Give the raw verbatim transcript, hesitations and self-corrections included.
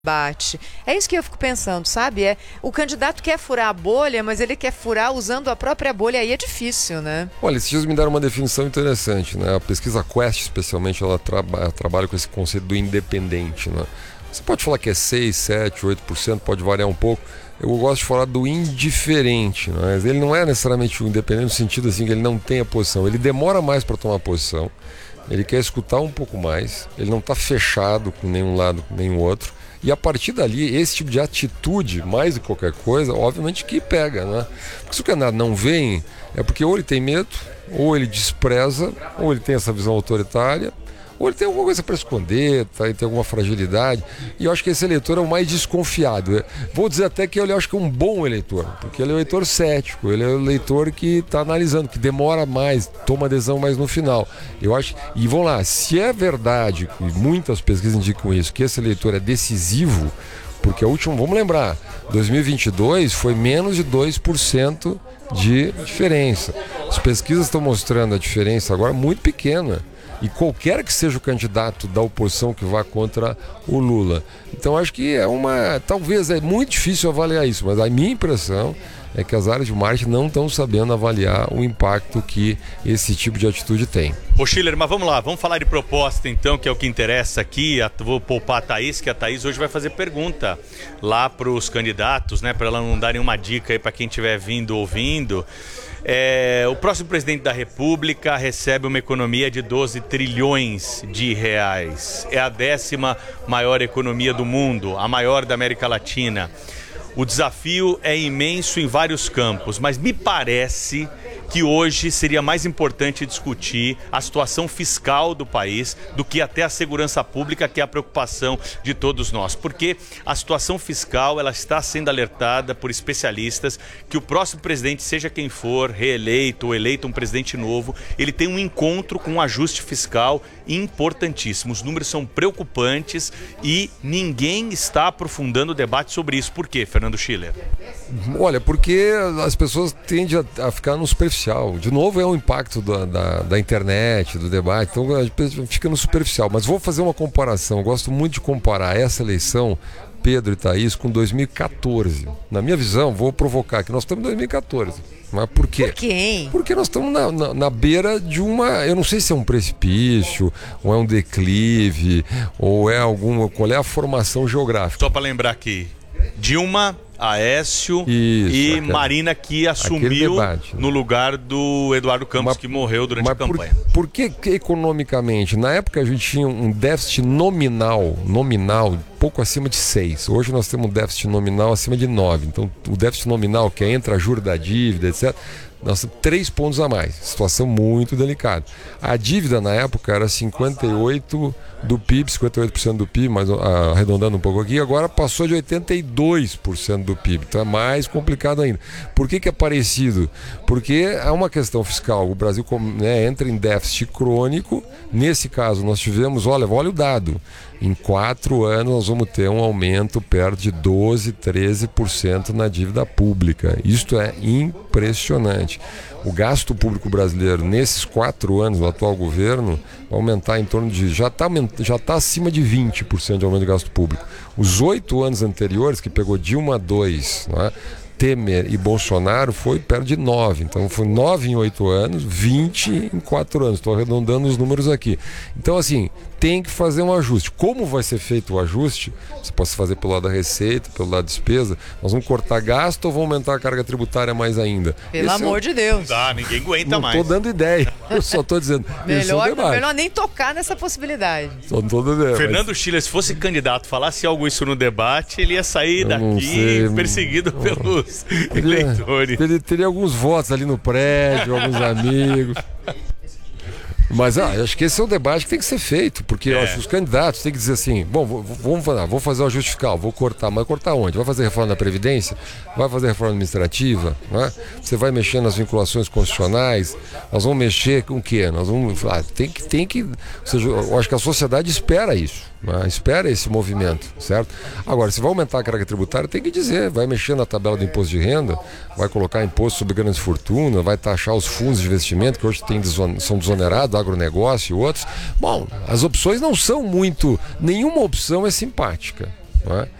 debate. É isso que eu fico pensando, sabe? É, o candidato quer furar a bolha, mas ele quer furar usando a própria bolha, aí é difícil, né? Olha, esses dias me deram uma definição interessante, né? A pesquisa Quest, especialmente, ela traba- trabalha com esse conceito do independente, né? Você pode falar que é seis, sete, oito por cento, pode variar um pouco. Eu gosto de falar do indiferente, né? Ele não é necessariamente o independente no sentido assim que ele não tem a posição, ele demora mais para tomar posição, ele quer escutar um pouco mais, ele não está fechado com nenhum lado, com nenhum outro. E a partir dali, esse tipo de atitude, mais do que qualquer coisa, obviamente que pega, né? Porque se o candidato não vem, é porque ou ele tem medo, ou ele despreza, ou ele tem essa visão autoritária, ou ele tem alguma coisa para esconder, tá? Ele tem alguma fragilidade. E eu acho que esse eleitor é o mais desconfiado. Vou dizer até que ele acho que é um bom eleitor, porque ele é um eleitor cético, ele é um eleitor que está analisando, que demora mais, toma adesão mais no final. Eu acho. E vamos lá, se é verdade, e muitas pesquisas indicam isso, que esse eleitor é decisivo, porque a última, vamos lembrar, dois mil e vinte e dois foi menos de dois por cento de diferença. As pesquisas estão mostrando a diferença agora muito pequena. E qualquer que seja o candidato da oposição que vá contra o Lula. Então acho que é uma... Talvez é muito difícil avaliar isso, mas a minha impressão é que as áreas de marketing não estão sabendo avaliar o impacto que esse tipo de atitude tem. Ô Schiller, mas vamos lá, vamos falar de proposta então, que é o que interessa aqui. Vou poupar a Thaís, que a Thaís hoje vai fazer pergunta lá para os candidatos, né, para ela não darem uma dica aí para quem estiver vindo ouvindo. É, o próximo presidente da República recebe uma economia de doze trilhões de reais. É a décima maior economia do mundo, a maior da América Latina. O desafio é imenso em vários campos, mas me parece que hoje seria mais importante discutir a situação fiscal do país do que até a segurança pública, que é a preocupação de todos nós. Porque a situação fiscal, ela está sendo alertada por especialistas que o próximo presidente, seja quem for, reeleito ou eleito um presidente novo, ele tem um encontro com um ajuste fiscal importantíssimo. Os números são preocupantes e ninguém está aprofundando o debate sobre isso. Por quê, Fernando Schiller? Olha, porque as pessoas tendem a, a ficar no superficial. De novo, é o impacto da, da, da internet, do debate, então a gente fica no superficial. Mas vou fazer uma comparação. Eu gosto muito de comparar essa eleição, Pedro e Thaís, com dois mil e quatorze. Na minha visão, vou provocar que nós estamos em dois mil e quatorze. Mas por quê? Por quê, hein? Porque nós estamos na, na, na beira de uma... Eu não sei se é um precipício, ou é um declive, ou é alguma... Qual é a formação geográfica? Só para lembrar aqui, Dilma, Aécio Isso, e aquela, Marina, que assumiu debate, né, no lugar do Eduardo Campos, mas, que morreu durante a campanha. Por, por que, que economicamente? Na época a gente tinha um déficit nominal, nominal pouco acima de seis. Hoje nós temos um déficit nominal acima de nove. Então o déficit nominal, que é entre a juros da dívida, etcétera, nós temos três pontos a mais. Situação muito delicada. A dívida na época era cinquenta e oito por cento do P I B, cinquenta e oito por cento do P I B, mas arredondando um pouco aqui, agora passou de oitenta e dois por cento do P I B. Então é mais complicado ainda. Por que que é parecido? Porque é uma questão fiscal. O Brasil, né, entra em déficit crônico. Nesse caso nós tivemos, olha, olha o dado. Em quatro anos nós vamos ter um aumento perto de doze, treze por cento na dívida pública. Isto é impressionante. O gasto público brasileiro nesses quatro anos do atual governo vai aumentar em torno de... Já está já tá acima de vinte por cento de aumento de gasto público. Os oito anos anteriores, que pegou Dilma dois, não é? Temer e Bolsonaro, foi perto de nove. Então foi nove em oito anos, vinte em quatro anos. Estou arredondando os números aqui. Então, assim, tem que fazer um ajuste. Como vai ser feito o ajuste? Você pode fazer pelo lado da receita, pelo lado da despesa. Nós vamos cortar gasto ou vamos aumentar a carga tributária mais ainda? Pelo Esse amor é... de Deus. Não dá, ninguém aguenta não mais. Não estou dando ideia. Eu só estou dizendo. Melhor, é melhor nem tocar nessa possibilidade. Só tô dando ideia, Fernando mas... Schiller, se fosse candidato, falasse algo isso no debate, ele ia sair eu daqui sei, perseguido não... pelos teria, eleitores. Teria, teria alguns votos ali no prédio, alguns amigos. Mas ah, acho que esse é o debate que tem que ser feito, porque é. eu acho que os candidatos têm que dizer assim, bom, vamos falar, vou fazer o ajuste fiscal, vou cortar, mas cortar onde? Vai fazer reforma da Previdência? Vai fazer reforma administrativa? Né? Você vai mexer nas vinculações constitucionais? Nós vamos mexer com o quê? Nós vamos, ah, tem que, tem que, ou seja, eu acho que a sociedade espera isso. Né? Espera esse movimento, certo? Agora, se vai aumentar a carga tributária, tem que dizer, vai mexer na tabela do imposto de renda, vai colocar imposto sobre grandes fortunas, vai taxar os fundos de investimento que hoje tem deson- são desonerados, agronegócio e outros. Bom, as opções não são muito, nenhuma opção é simpática. não é?